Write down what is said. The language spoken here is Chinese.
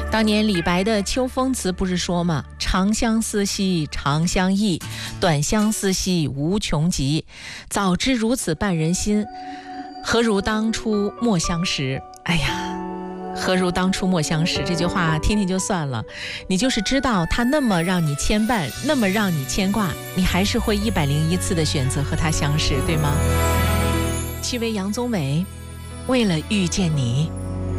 当年李白的《秋风》词不是说吗？长相思兮长相忆，短相思兮无穷极。早知如此绊人心，何如当初莫相识。哎呀，何如当初莫相识，这句话听听就算了，你就是知道他那么让你牵绊，那么让你牵挂，你还是会101次的选择和他相识，对吗？其为杨宗纬，为了遇见你。